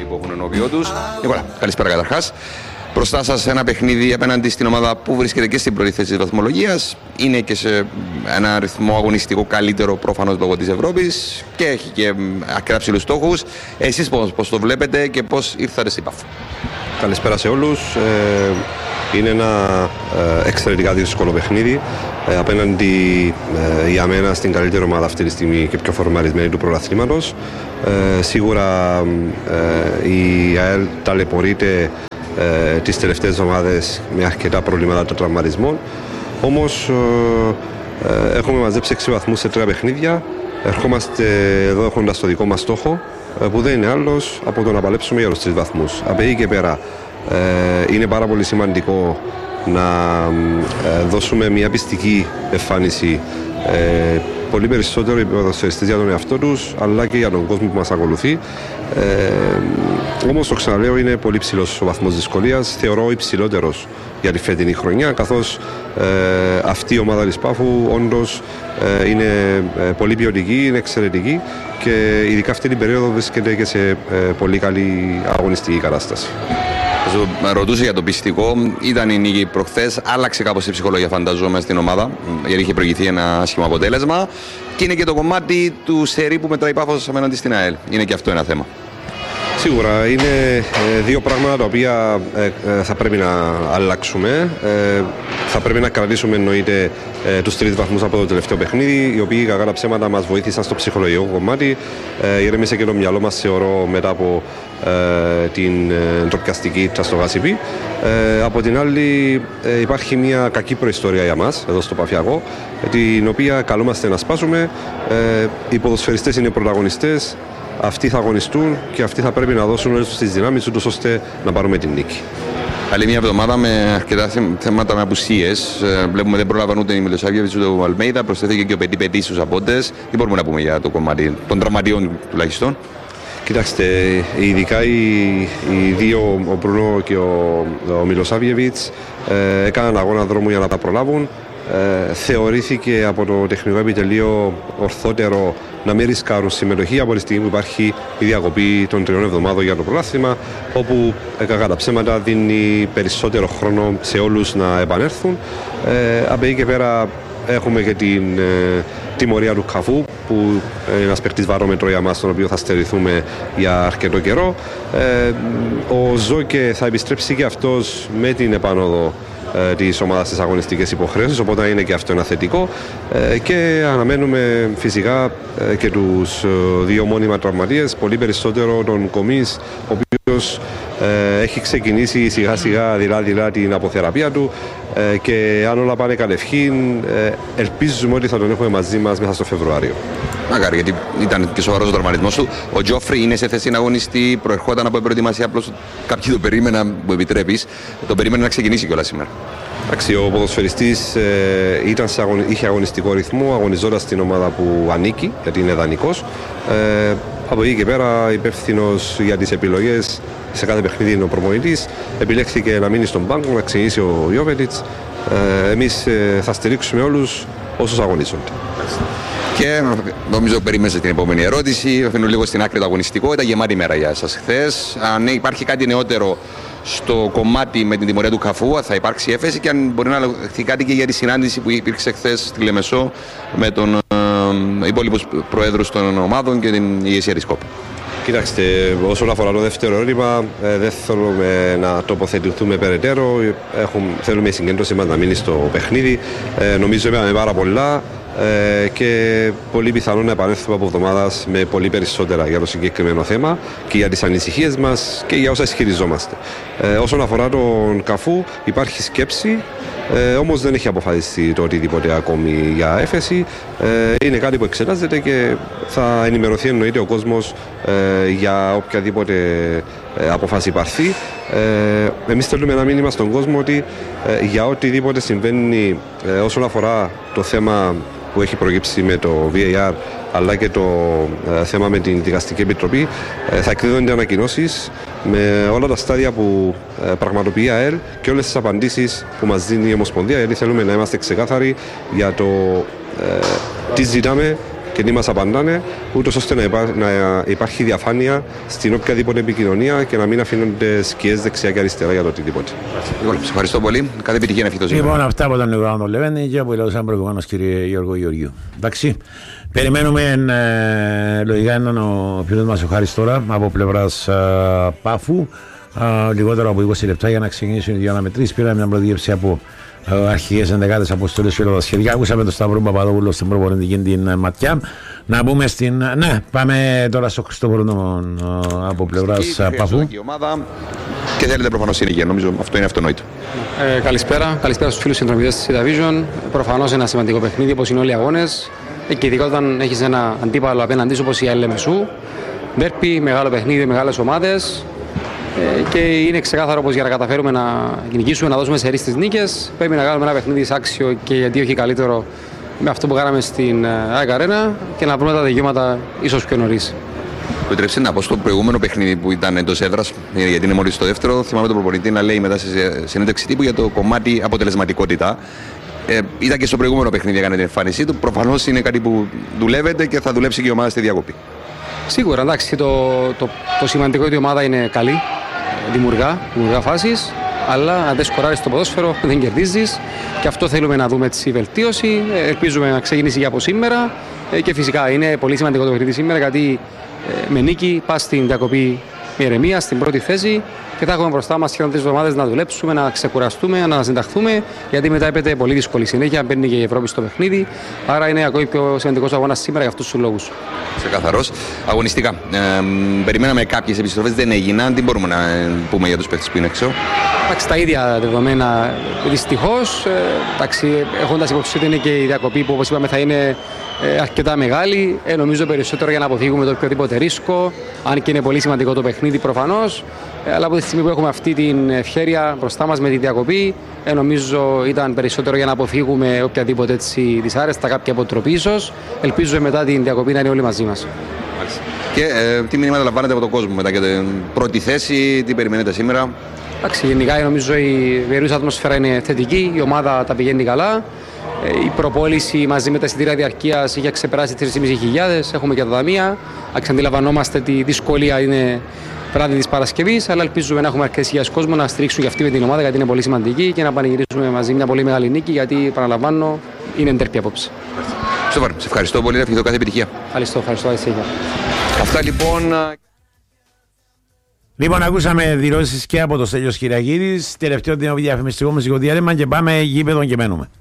που έχουν ενώπιον τους. Νικόλα, καλησπέρα καταρχάς. Μπροστά σας ένα παιχνίδι απέναντι στην ομάδα που βρίσκεται και στην πρώτη θέση της βαθμολογίας. Είναι και σε ένα ρυθμό αγωνιστικό καλύτερο προφανώς λόγω της Ευρώπης και έχει και αρκετά ψηλούς στόχους. Εσείς πώς το βλέπετε και πώς ήρθατε στην Πάφο? Καλησπέρα σε όλους. Είναι ένα εξαιρετικά δύσκολο παιχνίδι απέναντι για μένα στην καλύτερη ομάδα αυτή τη στιγμή και πιο φορμαρισμένη του πρωταθλήματος. Σίγουρα η ΑΕΛ ταλαιπωρείται τις τελευταίες εβδομάδες με αρκετά προβλήματα τραυματισμών. Όμως έχουμε μαζέψει 6 βαθμούς σε 3 παιχνίδια. Ερχόμαστε εδώ έχοντας το δικό μας στόχο, που δεν είναι άλλος από το να παλέψουμε για τους 3 βαθμούς. Από εκεί και πέρα είναι πάρα πολύ σημαντικό να δώσουμε μια πιστική εμφάνιση, πολύ περισσότερο οι ποδοσφαιριστές για τον εαυτό τους αλλά και για τον κόσμο που μας ακολουθεί. Όμως το ξαναλέω, είναι πολύ ψηλός ο βαθμός δυσκολίας, θεωρώ υψηλότερος για τη φετινή χρονιά, καθώς αυτή η ομάδα της Πάφου όντως είναι πολύ ποιοτική, είναι εξαιρετική και ειδικά αυτή την περίοδο βρίσκεται και σε πολύ καλή αγωνιστική κατάσταση. Ρωτούσε για το πιστικό, ήταν η νίκη προχθές, άλλαξε κάπως η ψυχολογία φανταζόμαι στην ομάδα, γιατί είχε προηγηθεί ένα άσχημο αποτέλεσμα και είναι και το κομμάτι του σερί που μετράει η Πάφος απέναντι στην ΑΕΛ. Είναι και αυτό ένα θέμα. Σίγουρα είναι δύο πράγματα τα οποία θα πρέπει να αλλάξουμε. Θα πρέπει να κρατήσουμε εννοείται τους 3 βαθμούς από το τελευταίο παιχνίδι, οι οποίοι κακά τα ψέματα μας βοήθησαν στο ψυχολογικό κομμάτι. Ηρέμησε και το μυαλό μας, θεωρώ, μετά από την ντροπιαστική ήττα στο Γασιπί. Από την άλλη υπάρχει μια κακή προϊστορία για μας εδώ στο Παφιακό, την οποία καλούμαστε να σπάσουμε. Οι ποδοσφαιριστές είναι πρωταγωνιστές. Αυτοί θα αγωνιστούν και αυτοί θα πρέπει να δώσουν όλες τις δυνάμεις τους ώστε να πάρουμε την νίκη. Άλλη μια εβδομάδα με αρκετά θέματα με απουσίες. Βλέπουμε δεν πρόλαβαν ούτε η Μιλοσάβιεβιτς ούτε ο Αλμέιδα. Προσθέθηκε και ο Πετή στους απόντες. Τι μπορούμε να πούμε για το κομμάτι των τραυματιών τουλάχιστον? Κοιτάξτε, ειδικά οι δύο, ο Μπρούνο και ο Μιλοσάβιεβιτς, έκαναν αγώνα δρόμου για να τα προλάβουν. Θεωρήθηκε από το τεχνικό επιτελείο ορθότερο να μην ρισκάρουν συμμετοχή από τη στιγμή που υπάρχει η διακοπή των 3 εβδομάδων για το πρωτάθλημα, όπου κακά τα ψέματα δίνει περισσότερο χρόνο σε όλους να επανέλθουν. Από εκεί και πέρα έχουμε και την τιμωρία του Καφού, που είναι ένας παίκτης βαρόμετρο για μας, τον οποίο θα στερηθούμε για αρκετό καιρό. Ο Ζόκε θα επιστρέψει και αυτός με την επάνωδο της ομάδας στις αγωνιστικές υποχρέωσεις, οπότε είναι και αυτό ένα θετικό, και αναμένουμε φυσικά και τους 2 μόνιμα τραυματίες, πολύ περισσότερο τον Κομής, ο οποίος έχει ξεκινήσει σιγά σιγά δειλά την αποθεραπεία του, και αν όλα πάνε κατευχήν ελπίζουμε ότι θα τον έχουμε μαζί μας μέσα στο Φεβρουάριο. Μακάρι, γιατί ήταν και σοβαρός ο τραυματισμός του. Ο Τζόφρι είναι σε θέση να αγωνιστεί, προερχόταν από προετοιμασία, απλώς κάποιοι το περίμεναν, μου επιτρέπεις, το περίμεναν να ξεκινήσει κιόλας σήμερα. Εντάξει, ο ποδοσφαιριστής είχε αγωνιστικό ρυθμό, αγωνιζόντας στην ομάδα που ανήκει, γιατί είναι δανεικός. Από εκεί και πέρα, υπεύθυνος για τις επιλογές σε κάθε παιχνίδι είναι ο προπονητής. Επιλέχθηκε να μείνει στον πάγκο, να ξεκινήσει ο Γιώβετιτς. Εμείς θα στηρίξουμε όλους όσους αγωνίζονται. Και νομίζω περίμενε την επόμενη ερώτηση. Αφήνω λίγο στην άκρη το αγωνιστικό. Ήταν γεμάτη μέρα για σας χθες. Αν υπάρχει κάτι νεότερο στο κομμάτι με την τιμωρία του Καφού, θα υπάρξει έφεση, και αν μπορεί να λεχθεί κάτι και για τη συνάντηση που υπήρξε χθες στη Λεμεσό με τον υπόλοιπους προέδρους των ομάδων και την ηγεσία της ΚΟΠ. Κοιτάξτε, όσον αφορά το δεύτερο ερώτημα, δεν θέλουμε να τοποθετηθούμε περαιτέρω. Θέλουμε η συγκέντρωση μας να μείνει στο παιχνίδι. Νομίζω είπαμε πάρα πολλά και πολύ πιθανό να επανέλθουμε από εβδομάδας με πολύ περισσότερα για το συγκεκριμένο θέμα και για τις ανησυχίες μας και για όσα ισχυριζόμαστε. Όσον αφορά τον Καφού, υπάρχει σκέψη, όμως δεν έχει αποφασιστεί το οτιδήποτε ακόμη για έφεση. Είναι κάτι που εξετάζεται και θα ενημερωθεί εννοείται ο κόσμος για οποιαδήποτε αποφάση υπαρθεί. Εμείς θέλουμε ένα μήνυμα στον κόσμο ότι για οτιδήποτε συμβαίνει όσον αφορά το θέμα που έχει προκύψει με το VAR αλλά και το θέμα με την Δικαστική Επιτροπή, θα εκδίδονται ανακοινώσεις με όλα τα στάδια που πραγματοποιεί η ΑΕΛ και όλες τις απαντήσεις που μας δίνει η Ομοσπονδία, γιατί θέλουμε να είμαστε ξεκάθαροι για το τι ζητάμε και να μας απαντάνε, ούτως ώστε να υπάρχει διαφάνεια στην οποιαδήποτε επικοινωνία και να μην αφήνονται σκιές δεξιά και αριστερά για το οτιδήποτε. Λοιπόν, σας ευχαριστώ πολύ. Καλή επιτυχία να ευχηθώ σήμερα. Λοιπόν, αυτά από τον Νικόλαο Λεβέντη και από ελέγχωσαν προηγουμένως κύριε Γιώργο Γεωργίου. Εντάξει. Περιμένουμε λογικά είναι ο φίλος μας ο Χάρης τώρα από πλευράς Πάφου. Λιγότερο από 20 λεπτά για να ξεκινήσουν οι δύο αναμετρήσεις. Πήραμε μια πρωτογεύση από αρχικές ενδεκάδες αποστολές και όλα τα σχετικά. Ακούσαμε τον Σταύρο Παπαδόπουλο στην προπονητική την ματιά. Να μπούμε στην. Ναι, πάμε τώρα στο Χριστόφορο από πλευράς Πάφου. Και θέλετε προφανώς είναι υγεία. Νομίζω αυτό είναι αυτονόητο. Καλησπέρα στους φίλους συνδρομητές της Division. Προφανώς ένα σημαντικό παιχνίδι όπως είναι όλοι οι αγώνες. Και ειδικά όταν έχεις ένα αντίπαλο απέναντί σου όπως η LMSU. Ντέρπι, μεγάλο παιχνίδι, μεγάλες ομάδες. Και είναι ξεκάθαρο πως για να καταφέρουμε να νικήσουμε, να δώσουμε σε ρίστες νίκες, πρέπει να κάνουμε ένα παιχνίδι άξιο και γιατί όχι καλύτερο με αυτό που κάναμε στην ΑΕΚ Arena και να βρούμε τα δικαιώματα ίσως πιο νωρίς. Επιτρέψτε να πω στο προηγούμενο παιχνίδι που ήταν εντός έδρας, γιατί είναι μόλις το δεύτερο, θυμάμαι τον προπονητή να λέει μετά σε συνέντευξη τύπου για το κομμάτι αποτελεσματικότητα. Ήταν και στο προηγούμενο παιχνίδι έκανε την εμφάνισή του. Προφανώς είναι κάτι που δουλεύεται και θα δουλέψει και η ομάδα στη διακοπή. Σίγουρα, εντάξει, το σημαντικό είναι ότι η ομάδα είναι καλή, δημιουργά φάσεις, αλλά αν δεν σκοράρεις στο ποδόσφαιρο δεν κερδίζεις και αυτό θέλουμε να δούμε έτσι βελτίωση. Ελπίζουμε να ξεκινήσει και από σήμερα και φυσικά είναι πολύ σημαντικό το παιχνίδι σήμερα γιατί με νίκη πας στην διακοπή με ηρεμία, στην πρώτη θέση και θα έχουμε μπροστά μας σχεδόν 3 εβδομάδες να δουλέψουμε, να ξεκουραστούμε, να συνταχθούμε γιατί μετά έπεται πολύ δύσκολη συνέχεια, μπαίνει και η Ευρώπη στο παιχνίδι, άρα είναι ακόμη πιο σημαντικός αγώνας σήμερα για αυτούς τους λόγους. Ξεκαθαρός. Αγωνιστικά. Περιμέναμε κάποιες επιστροφές, δεν έγιναν. Τι μπορούμε να πούμε για τους παίκτες που είναι έξω? Εντάξει, τα ίδια δεδομένα δυστυχώς. Έχοντας υπόψη ότι είναι και η διακοπή που όπως είπαμε θα είναι αρκετά μεγάλη. Νομίζω περισσότερο για να αποφύγουμε το οποιοδήποτε ρίσκο. Αν και είναι πολύ σημαντικό το παιχνίδι προφανώς. Αλλά από τη στιγμή που έχουμε αυτή την ευχέρεια μπροστά μας με τη διακοπή, νομίζω ήταν περισσότερο για να αποφύγουμε οποιαδήποτε έτσι δυσάρεστα, κάποια αποτροπή ίσως. Ελπίζω μετά την διακοπή να είναι όλοι μαζί μας. Και τι μηνύματα λαμβάνετε από τον κόσμο μετά και την πρώτη θέση, τι περιμένετε σήμερα? Εντάξει, γενικά νομίζω η περιούσα ατμόσφαιρα είναι θετική, η ομάδα τα πηγαίνει καλά. Η προπόληση μαζί με τα εισιτήρια διαρκείας είχε ξεπεράσει 3.500. Έχουμε και τα ταμεία. Αντιλαμβανόμαστε τη δυσκολία είναι βράδυ της Παρασκευής, αλλά ελπίζουμε να έχουμε αρκετές χιλιάδες κόσμο να στηρίξουν και αυτή με την ομάδα γιατί είναι πολύ σημαντική και να πανηγυρίσουμε μαζί μια πολύ μεγάλη νίκη γιατί, επαναλαμβάνω, είναι ντέρπι απόψε. Σοβαρά, σε ευχαριστώ πολύ, ευχηθώ κάθε επιτυχία. Ευχαριστώ. Αυτά λοιπόν. Λοιπόν, ακούσαμε δηλώσεις και από το Στέλιος Κυριακίδης. Τελευταίο διαφημιστικό μουσικό διάλειμμα και πάμε γήπεδο και μένουμε.